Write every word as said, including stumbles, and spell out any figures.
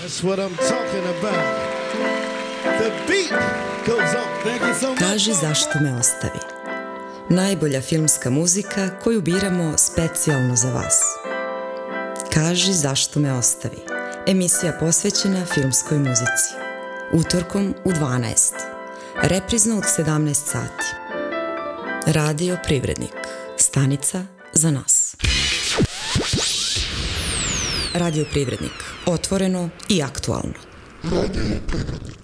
That's what I'm talking about. The beat goes on. Thank you so much. Kaži zašto me ostavi. Najbolja filmska muzika koju biramo specijalno za vas. Kaži zašto me ostavi. Emisija posvećena filmskoj muzici. Utorkom u dvanaest. Reprizno od sedamnaest sati. Radio Privrednik. Stanica za nas. Radio Privrednik. Otvoreno i aktualno. Radio Privrednik.